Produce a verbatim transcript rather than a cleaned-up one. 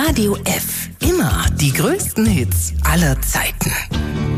Radio F. Immer die größten Hits aller Zeiten.